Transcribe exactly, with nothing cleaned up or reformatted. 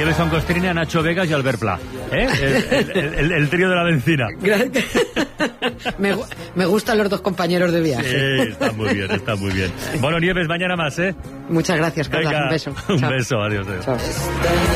Nieves son Costrina, Nacho Vegas y Albert Pla. ¿Eh? El, el, el, el trío de la benzina. me, me gustan los dos compañeros de viaje. Sí, está muy bien, está muy bien. Bueno, Nieves, mañana más, ¿eh? Muchas gracias, Carla. Venga, Un beso. Un Chao. beso, adiós. adiós. Chao.